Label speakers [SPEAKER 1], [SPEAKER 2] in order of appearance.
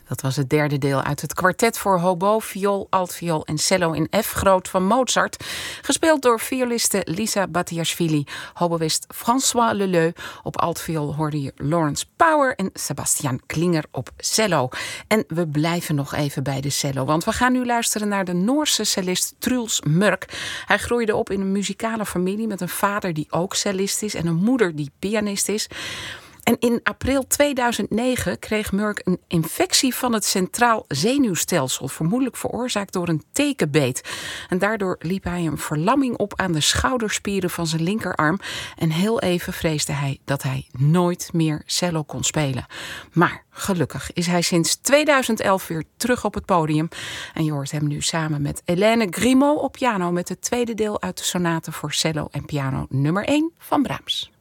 [SPEAKER 1] Dat was het derde deel uit het kwartet voor hobo, viool, altviool en cello in F groot van Mozart. Gespeeld door violiste Lisa Batiashvili, hoboïst François Leleu. Op altviool hoorde je Lawrence Power en Sebastian Klinger op cello. En we blijven nog even bij de cello, want we gaan nu luisteren naar de Noorse cellist Truls Mørk. Hij groeide op in een muzikale familie met een vader die ook cellist is en een moeder die pianist is. En in april 2009 kreeg Mørk een infectie van het centraal zenuwstelsel, vermoedelijk veroorzaakt door een tekenbeet. En daardoor liep hij een verlamming op aan de schouderspieren van zijn linkerarm. En heel even vreesde hij dat hij nooit meer cello kon spelen. Maar gelukkig is hij sinds 2011 weer terug op het podium. En je hoort hem nu samen met Hélène Grimaud op piano met het tweede deel uit de sonate voor cello en piano nummer 1 van Brahms.